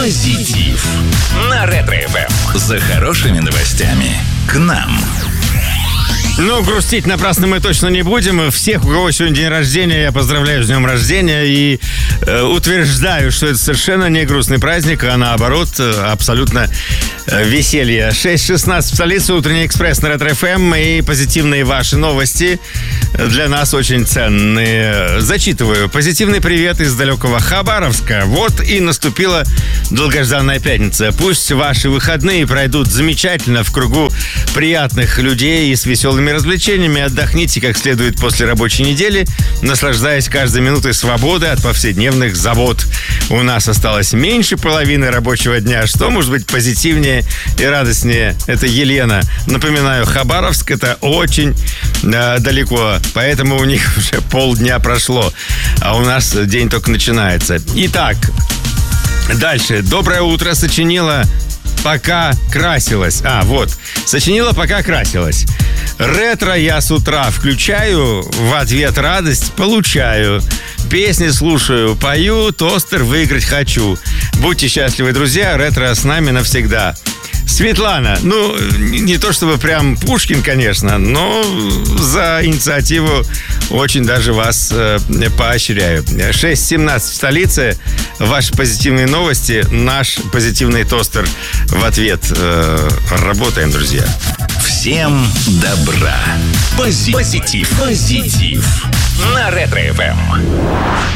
Позитив на Ретро-ФМ. За хорошими новостями к нам. Ну, грустить напрасно мы точно не будем. Всех, у кого сегодня день рождения, я поздравляю с днем рождения и утверждаю, что это совершенно не грустный праздник, а наоборот, абсолютно веселье. 6:16 в столице, утренний экспресс на Ретро-ФМ и позитивные ваши новости для нас очень ценные. Зачитываю. Позитивный привет из далекого Хабаровска. Вот и наступила долгожданная пятница. Пусть ваши выходные пройдут замечательно в кругу приятных людей и с веселыми развлечениями. Отдохните как следует после рабочей недели, наслаждаясь каждой минутой свободы от повседневных забот. У нас осталось меньше половины рабочего дня. Что может быть позитивнее и радостнее? Это Елена. Напоминаю, Хабаровск — это очень далеко, поэтому у них уже полдня прошло, а у нас день только начинается. Итак, дальше. Доброе утро. Сочинила, пока красилась. Сочинила, пока красилась. Ретро я с утра включаю, в ответ радость получаю. Песни слушаю, пою, тостер выиграть хочу. Будьте счастливы, друзья, ретро с нами навсегда. Светлана, не то чтобы прям Пушкин, конечно, но за инициативу очень даже вас поощряю. 6:17 в столице. Ваши позитивные новости, наш позитивный тостер в ответ. Работаем, друзья. Всем добра. Позитив на Ретро-ФМ.